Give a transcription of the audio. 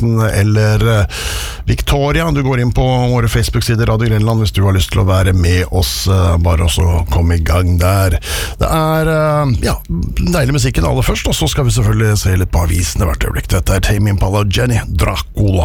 Eriksen eller Victoria. Du går inn på våre Facebook-sider Radio Grenland hvis du har lyst til å være med oss, bare også komme i gang der. Det deilig musikken aller først, og så skal vi selvfølgelig se litt på avisene hvert øyeblikk. Dette Tame Impala og Jenny Dracula.